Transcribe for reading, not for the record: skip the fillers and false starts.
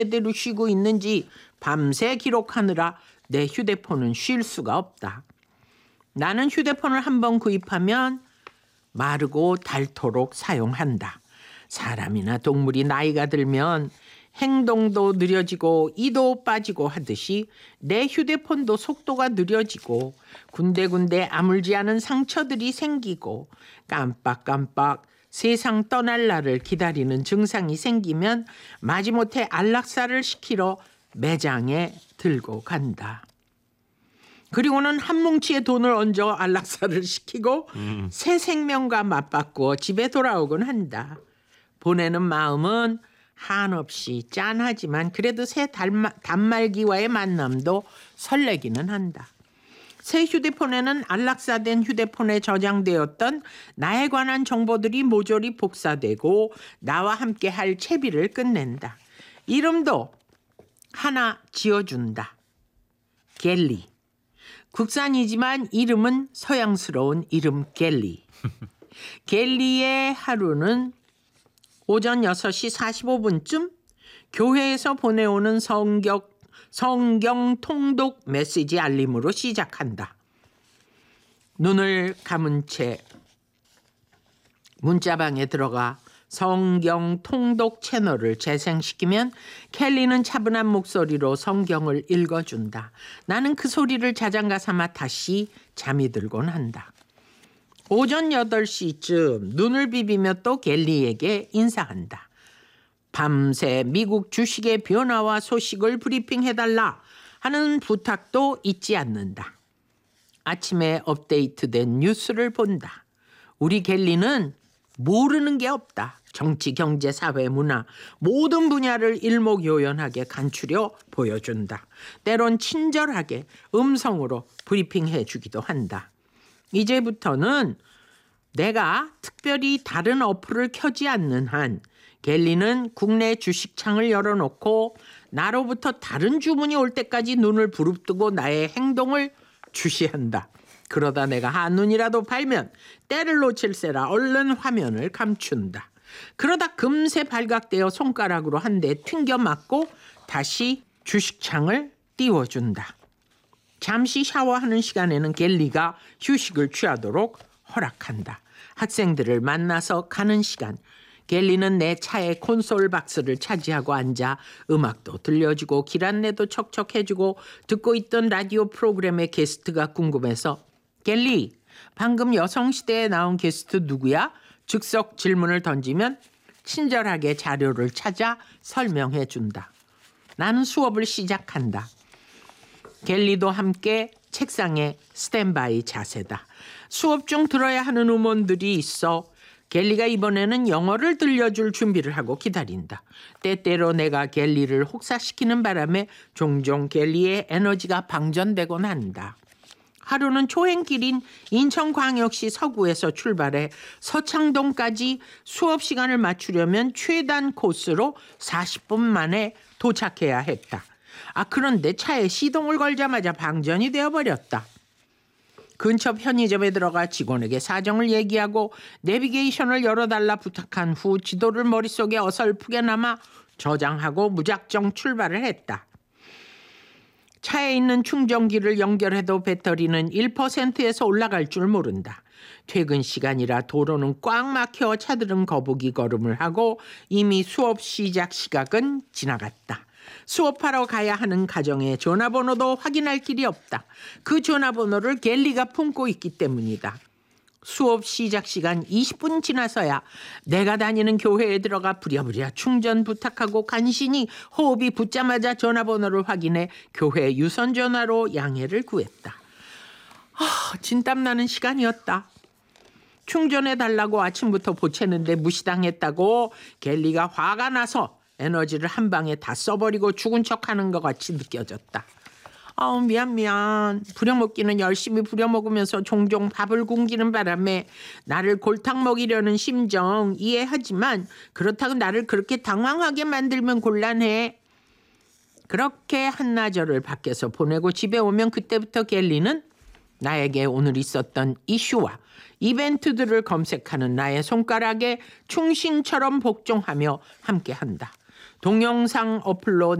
제대로 쉬고 있는지 밤새 기록하느라 내 휴대폰은 쉴 수가 없다. 나는 휴대폰을 한번 구입하면 마르고 닳도록 사용한다. 사람이나 동물이 나이가 들면 행동도 느려지고 이도 빠지고 하듯이 내 휴대폰도 속도가 느려지고 군데군데 아물지 않은 상처들이 생기고 깜빡깜빡 세상 떠날 날을 기다리는 증상이 생기면 마지못해 안락사를 시키러 매장에 들고 간다. 그리고는 한 뭉치의 돈을 얹어 안락사를 시키고 새 생명과 맞바꾸어 집에 돌아오곤 한다. 보내는 마음은 한없이 짠하지만 그래도 새 단말기와의 만남도 설레기는 한다. 새 휴대폰에는 안락사된 휴대폰에 저장되었던 나에 관한 정보들이 모조리 복사되고 나와 함께 할 채비를 끝낸다. 이름도 하나 지어준다. 갤리. 국산이지만 이름은 서양스러운 이름 갤리. 갤리의 하루는 오전 6시 45분쯤 교회에서 보내오는 성경 통독 메시지 알림으로 시작한다. 눈을 감은 채 문자방에 들어가 성경 통독 채널을 재생시키면 켈리는 차분한 목소리로 성경을 읽어준다. 나는 그 소리를 자장가 삼아 다시 잠이 들곤 한다. 오전 8시쯤 눈을 비비며 또 갤리에게 인사한다. 밤새 미국 주식의 변화와 소식을 브리핑해달라 하는 부탁도 잊지 않는다. 아침에 업데이트된 뉴스를 본다. 우리 갤리는 모르는 게 없다. 정치, 경제, 사회, 문화 모든 분야를 일목요연하게 간추려 보여준다. 때론 친절하게 음성으로 브리핑해 주기도 한다. 이제부터는 내가 특별히 다른 어플을 켜지 않는 한 갤리는 국내 주식창을 열어놓고 나로부터 다른 주문이 올 때까지 눈을 부릅뜨고 나의 행동을 주시한다. 그러다 내가 한눈이라도 팔면 때를 놓칠세라 얼른 화면을 감춘다. 그러다 금세 발각되어 손가락으로 한 대 튕겨 맞고 다시 주식창을 띄워준다. 잠시 샤워하는 시간에는 갤리가 휴식을 취하도록 허락한다. 학생들을 만나서 가는 시간, 갤리는 내 차의 콘솔 박스를 차지하고 앉아 음악도 들려주고 길 안내도 척척해주고 듣고 있던 라디오 프로그램의 게스트가 궁금해서 갤리, 방금 여성시대에 나온 게스트 누구야? 즉석 질문을 던지면 친절하게 자료를 찾아 설명해준다. 나는 수업을 시작한다. 갤리도 함께 책상에 스탠바이 자세다. 수업 중 들어야 하는 음원들이 있어 갤리가 이번에는 영어를 들려줄 준비를 하고 기다린다. 때때로 내가 갤리를 혹사시키는 바람에 종종 갤리의 에너지가 방전되곤 한다. 하루는 초행길인 인천광역시 서구에서 출발해 서창동까지 수업 시간을 맞추려면 최단 코스로 40분 만에 도착해야 했다. 그런데 차에 시동을 걸자마자 방전이 되어버렸다. 근처 편의점에 들어가 직원에게 사정을 얘기하고 내비게이션을 열어달라 부탁한 후 지도를 머릿속에 어설프게나마 저장하고 무작정 출발을 했다. 차에 있는 충전기를 연결해도 배터리는 1%에서 올라갈 줄 모른다. 퇴근 시간이라 도로는 꽉 막혀 차들은 거북이 걸음을 하고 이미 수업 시작 시각은 지나갔다. 수업하러 가야 하는 가정의 전화번호도 확인할 길이 없다. 그 전화번호를 갤리가 품고 있기 때문이다. 수업 시작 시간 20분 지나서야 내가 다니는 교회에 들어가 부랴부랴 충전 부탁하고 간신히 호흡이 붙자마자 전화번호를 확인해 교회 유선 전화로 양해를 구했다. 진땀나는 시간이었다. 충전해달라고 아침부터 보채는데 무시당했다고 갤리가 화가 나서 에너지를 한 방에 다 써버리고 죽은 척하는 것 같이 느껴졌다. 미안. 부려먹기는 열심히 부려먹으면서 종종 밥을 굶기는 바람에 나를 골탕 먹이려는 심정 이해하지만 그렇다고 나를 그렇게 당황하게 만들면 곤란해. 그렇게 한나절을 밖에서 보내고 집에 오면 그때부터 갤리는 나에게 오늘 있었던 이슈와 이벤트들을 검색하는 나의 손가락에 충신처럼 복종하며 함께한다. 동영상 어플로